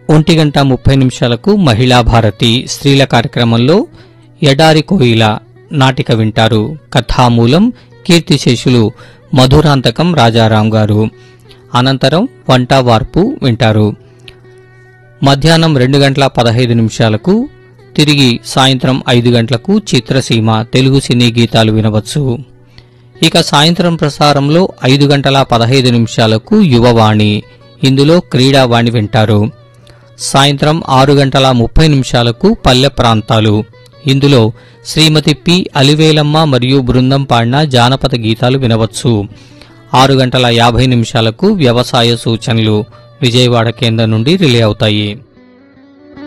1:30 మహిళా భారతి స్త్రీల కార్యక్రమంలో ఎడారి కోయిల నాటిక వింటారు. కథామూలం కీర్తిశేషులు మధురాంతకం రాజారాం గారు. అనంతరం వంట వార్పు వింటారు. మధ్యాహ్నం 2:15 తిరిగి సాయంత్రం 5 చిత్రసీమ తెలుగు సినీ గీతాలు వినవచ్చు. ఇక సాయంత్రం ప్రసారంలో 5:15 యువవాణి, ఇందులో క్రీడావాణి వింటారు. సాయంత్రం 6:30 పల్లె ప్రాంతాలు, ఇందులో శ్రీమతి పి అలివేలమ్మ మరియు బృందం పాడిన జానపద గీతాలు వినవచ్చు. 6:50 వ్యవసాయ సూచనలు విజయవాడ కేంద్రం నుండి రిలే అవుతాయి.